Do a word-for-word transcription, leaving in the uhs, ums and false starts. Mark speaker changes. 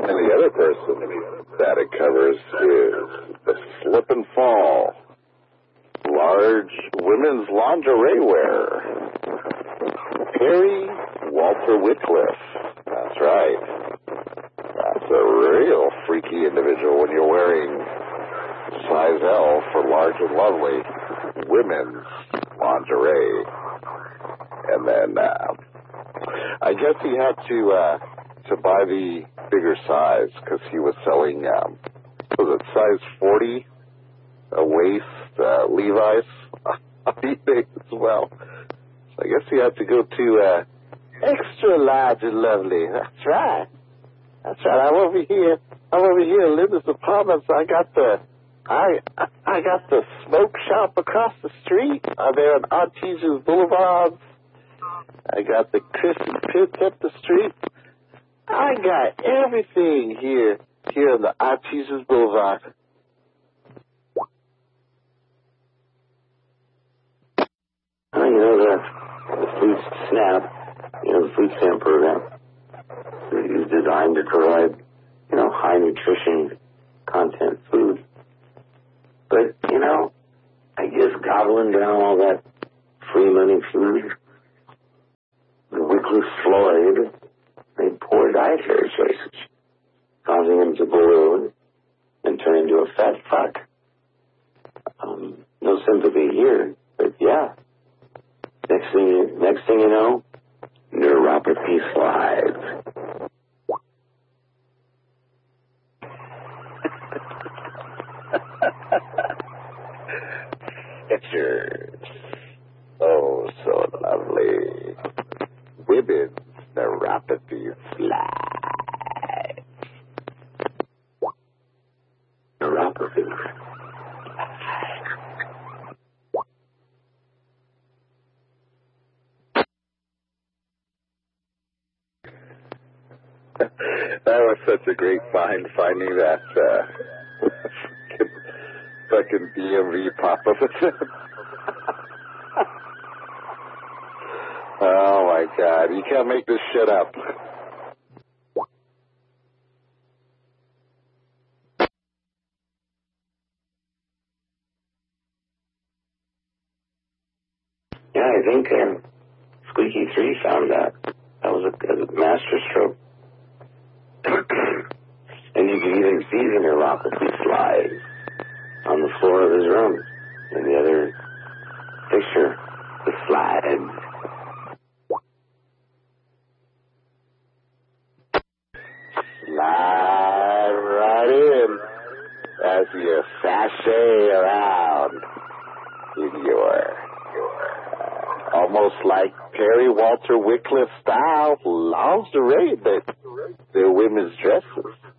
Speaker 1: And the other person that it covers is the slip and fall. Large women's lingerie wear. Perry Walter Wycliffe. That's right. That's a real freaky individual when you're wearing size L for large and lovely women's lingerie. And then uh, I guess he had to uh, to buy the bigger size because he was selling, um, was it size forty, a waist, uh, Levi's on eBay as well. So I guess he had to go to uh, extra large and lovely. That's right. That's right. I'm over here. I'm over here in Linda's Apartments. I got the, I, I got the smoke shop across the street. Uh, there on Artesian Boulevard. I got the Christian Pits up the street. I got everything here, here on the Artesian Boulevard.
Speaker 2: Oh, you know, the, the food SNAP, you know, the food stamp program, is designed to provide, you know, high nutrition content food. But, you know, I guess gobbling down all that free money food, the Wycliffe Floyd made poor dietary choices, causing him to balloon and turn into a fat fuck. Um, no sympathy here, but yeah. Next thing you, next thing you know, neuropathy slides.
Speaker 1: Pictures. Oh, so lovely. Women's neuropathy slides.
Speaker 2: Neuropathy.
Speaker 1: That was such a great find, finding that uh, fucking D M V pop-up. Oh, my God. You can't make this shit up.
Speaker 2: Yeah, I think uh, Squeaky three found that. That was a, a master stroke. And you can even see the neuropathy slide on the floor of his room. In the other picture, the slide.
Speaker 1: Slide right in as you sashay around in your, uh, almost like Perry Walter Wycliffe style lingerie, but they're women's dresses.